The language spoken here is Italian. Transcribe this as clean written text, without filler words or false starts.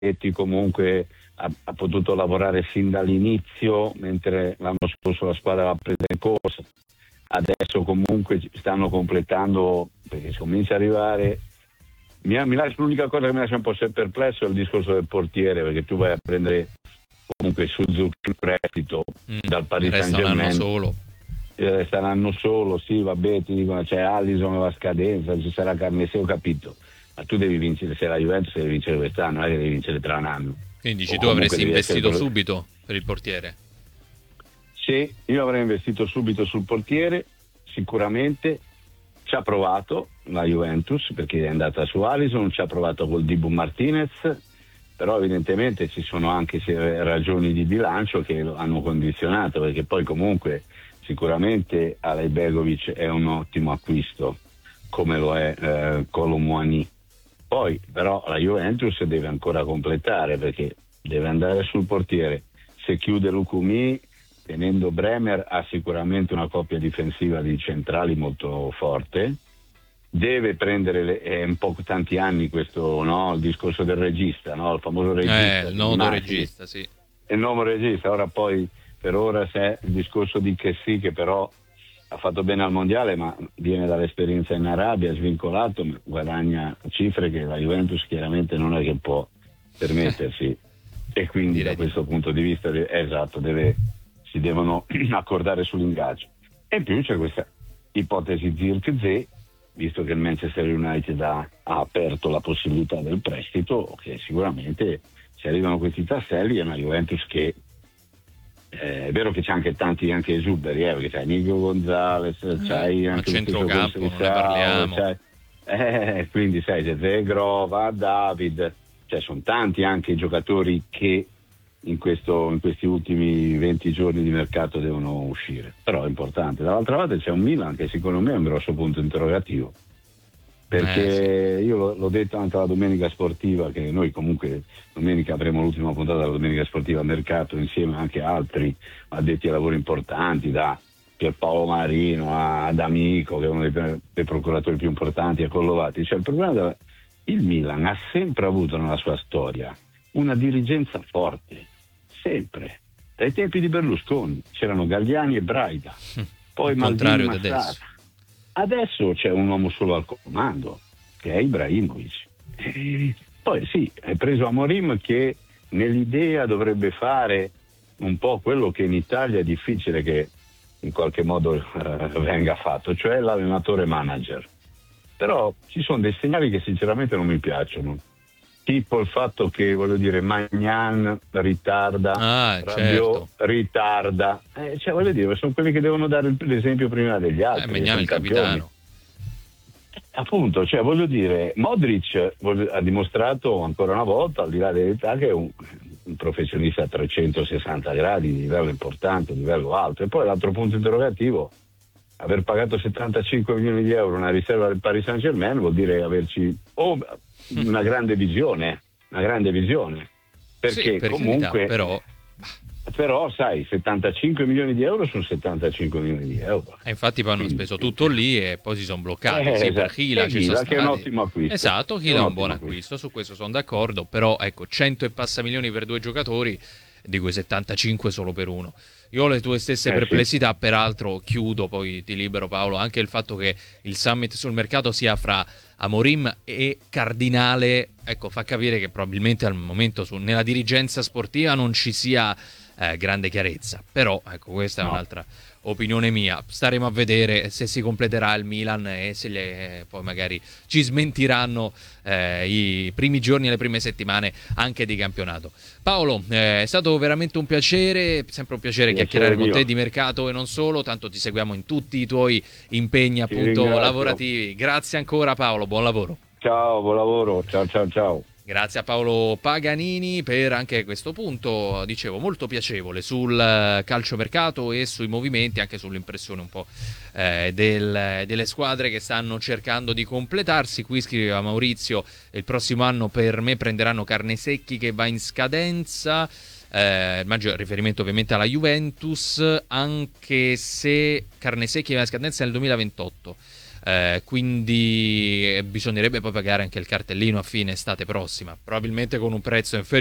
Spalletti comunque ha potuto lavorare fin dall'inizio, mentre l'anno scorso la squadra l'ha presa in corsa. Adesso comunque stanno completando, perché comincia a arrivare. L'unica cosa che mi lascia un po' perplesso è il discorso del portiere, perché tu vai a prendere comunque Suzuki in prestito dal Paris Saint-Germain. Resta un anno solo, sì, vabbè, ti dicono c'è Alisson va a scadenza, ci sarà Carnese, ho capito, ma tu devi vincere, se la Juventus devi vincere quest'anno, non è che devi vincere tra un anno. Quindi tu avresti investito subito per il portiere? Sì, io avrei investito subito sul portiere, sicuramente. Ci ha provato la Juventus perché è andata su Alisson, ci ha provato col Dibu Martinez, però evidentemente ci sono anche ragioni di bilancio che lo hanno condizionato, perché poi comunque sicuramente Alejbegovic è un ottimo acquisto, come lo è Kolo Muani. Poi però la Juventus deve ancora completare, perché deve andare sul portiere. Se chiude Lukumi, tenendo Bremer, ha sicuramente una coppia difensiva di centrali molto forte. Deve prendere è un po' tanti anni questo, no? Il discorso del regista, no? Il famoso regista, il nuovo regista, sì. Il nuovo regista. Ora poi per ora c'è il discorso di Kessi, che però ha fatto bene al mondiale, ma viene dall'esperienza in Arabia, svincolato, guadagna cifre che la Juventus chiaramente non è che può permettersi. E quindi da questo punto di vista si devono accordare sull'ingaggio. E in più c'è questa ipotesi Zirkzee, visto che il Manchester United ha aperto la possibilità del prestito, che sicuramente se arrivano questi tasselli è una Juventus che è vero che c'è anche tanti anche esuberi, perché c'hai Nico Gonzalez, c'hai anche a centrocampo, non ne parliamo. Quindi sai, c'è Zegrova, David, cioè sono tanti anche i giocatori che in questi ultimi 20 giorni di mercato devono uscire, però è importante. Dall'altra parte c'è un Milan che secondo me è un grosso punto interrogativo, perché sì. Io l'ho detto anche alla Domenica Sportiva, che noi comunque domenica avremo l'ultima puntata della Domenica Sportiva a mercato insieme anche a altri addetti ai lavori importanti, da Pierpaolo Marino ad Amico, che è uno dei procuratori più importanti, a Collovati. Cioè, il problema il Milan ha sempre avuto nella sua storia una dirigenza forte, sempre. Dai tempi di Berlusconi c'erano Galliani e Braida, poi Maldini, Massara. Adesso c'è un uomo solo al comando, che è Ibrahimovic. Poi sì, è preso Amorim, che nell'idea dovrebbe fare un po' quello che in Italia è difficile che in qualche modo venga fatto, cioè l'allenatore manager. Però ci sono dei segnali che sinceramente non mi piacciono, tipo il fatto che, voglio dire, Magnan ritarda, Rabiot ritarda, cioè voglio dire, sono quelli che devono dare l'esempio prima degli altri. Magnan è il capitano. Appunto, cioè voglio dire, Modric ha dimostrato ancora una volta, al di là dell'età, che è un professionista a 360 gradi, di livello importante, di livello alto. E poi l'altro punto interrogativo: aver pagato 75 milioni di euro una riserva del Paris Saint-Germain vuol dire averci una grande visione, perché sì, comunque però sai, 75 milioni di euro sono 75 milioni di euro. E infatti poi hanno speso tutto lì e poi si sono bloccati. Sì, per Hila ci sono stati. Che è un ottimo acquisto. Esatto, Hila è un buon acquisto, su questo sono d'accordo, però ecco, 100 e passa milioni per 2 giocatori, di cui 75 solo per uno. Io ho le tue stesse perplessità, peraltro chiudo, poi ti libero Paolo, anche il fatto che il summit sul mercato sia fra Amorim e Cardinale, ecco, fa capire che probabilmente al momento nella dirigenza sportiva non ci sia grande chiarezza, però ecco, questa è un'altra opinione mia. Staremo a vedere se si completerà il Milan e se poi magari ci smentiranno i primi giorni e le prime settimane anche di campionato. Paolo, è stato veramente un piacere, sempre un piacere chiacchierare con te di mercato e non solo, tanto ti seguiamo in tutti i tuoi impegni appunto lavorativi. Grazie ancora Paolo, buon lavoro. Ciao, buon lavoro, ciao. Grazie a Paolo Paganini per anche questo punto, dicevo, molto piacevole sul calciomercato e sui movimenti, anche sull'impressione un po' delle squadre che stanno cercando di completarsi. Qui scriveva Maurizio: il prossimo anno per me prenderanno Carnesecchi che va in scadenza, maggior riferimento ovviamente alla Juventus, anche se Carnesecchi va in scadenza nel 2028. quindi bisognerebbe poi pagare anche il cartellino a fine estate prossima, probabilmente con un prezzo inferiore